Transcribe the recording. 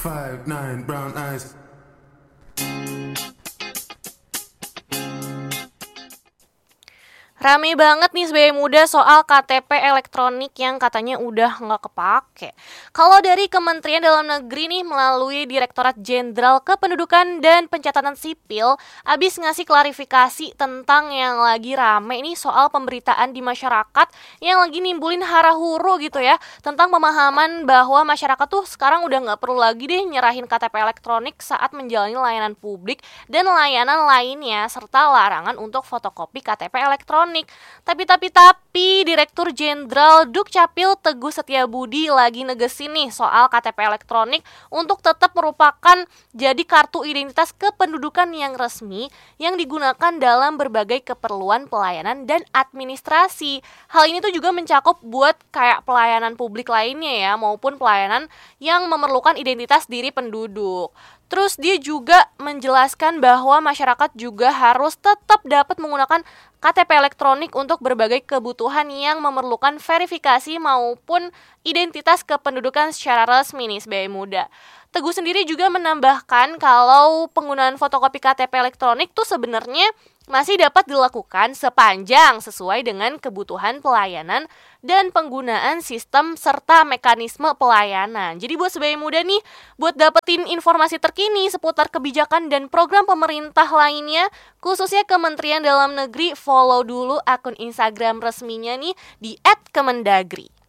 5'9" brown eyes. Rame banget nih sebagai muda soal KTP elektronik yang katanya udah nggak kepake. Kalau dari Kementerian Dalam Negeri nih melalui Direktorat Jenderal Kependudukan dan Pencatatan Sipil abis ngasih klarifikasi tentang yang lagi rame nih soal pemberitaan di masyarakat yang lagi nimbulin hara-huru gitu ya, tentang pemahaman bahwa masyarakat tuh sekarang udah nggak perlu lagi deh nyerahin KTP elektronik saat menjalani layanan publik dan layanan lainnya, serta larangan untuk fotokopi KTP elektronik. Tapi Direktur Jenderal Dukcapil Teguh Setiabudi lagi negesin nih soal KTP elektronik untuk tetap merupakan jadi kartu identitas kependudukan yang resmi yang digunakan dalam berbagai keperluan pelayanan dan administrasi. Hal ini tuh juga mencakup buat kayak pelayanan publik lainnya ya, maupun pelayanan yang memerlukan identitas diri penduduk. Terus dia juga menjelaskan bahwa masyarakat juga harus tetap dapat menggunakan KTP elektronik untuk berbagai kebutuhan yang memerlukan verifikasi maupun identitas kependudukan secara resmi nih sebagai muda. Teguh sendiri juga menambahkan kalau penggunaan fotokopi KTP elektronik tuh sebenarnya masih dapat dilakukan sepanjang sesuai dengan kebutuhan pelayanan dan penggunaan sistem serta mekanisme pelayanan. Jadi buat sebagai muda nih, buat dapetin informasi terkini seputar kebijakan dan program pemerintah lainnya, khususnya Kementerian Dalam Negeri, follow dulu akun Instagram resminya nih di @kemendagri.